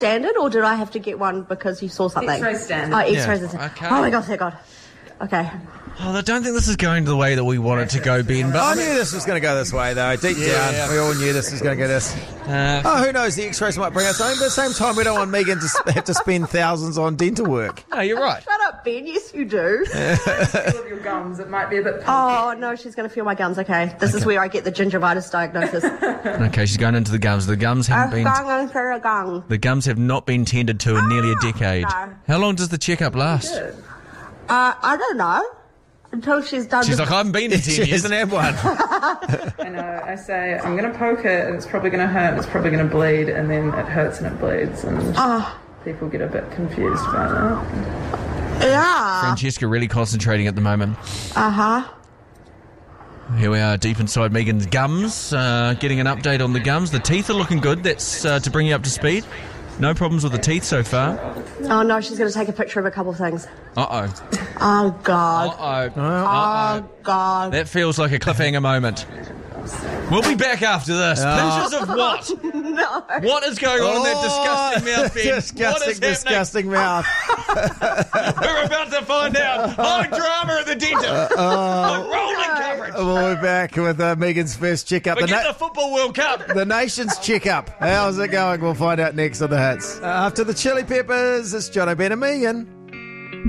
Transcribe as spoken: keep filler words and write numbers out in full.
standard, or did I have to get one because you saw something? X-ray standard. Oh, X-rays Yeah. are standard. Okay. Oh my God, thank God. Okay. Oh, I don't think this is going the way that we want it to go, Ben. But I knew this was going to go this way, though. Deep Yeah. down, we all knew this was going to go this. Uh, Oh, who knows? The X-rays might bring us something, but at the same time, we don't want Megan to sp- have to spend thousands on dental work. no, you're right. Shut up, Ben. Yes, you do. Feel of your gums. It might be a bit. Oh, no, she's going to feel my gums. Okay. This is where I get the gingivitis diagnosis. Okay, she's going into the gums. The gums haven't been. Gang into a gang. The gums have not been tended to in nearly a decade. No. How long does the checkup last? Good. Uh, I don't know. Until she's done She's the- like, I haven't been in ten She years. hasn't had one. I know. I say I'm going to poke it, and it's probably going to hurt. And it's probably going to bleed, and then it hurts and it bleeds, and Oh, people get a bit confused about that. yeah. Francesca really concentrating at the moment. Uh-huh. Here we are, deep inside Megan's gums, uh, getting an update on the gums. The teeth are looking good. That's uh, to bring you up to speed. No problems with the teeth so far. Oh, no, she's going to take a picture of a couple of things. Uh-oh. Oh, God. Uh-oh. Oh, Uh-oh. God. That feels like a cliffhanger moment. We'll be back after this. Pinches of what? No. What is going on in that disgusting mouth, Ben? Disgusting, what is disgusting mouth. happening? We're about to find out. High drama at the dentist. Uh, Rolling coverage. We'll be back with uh, Megan's first checkup. The, Forget na- the Football World Cup. the nation's checkup. How's it going? We'll find out next on the Hits. Uh, after the Chili Peppers, it's John O'Brien and Megan.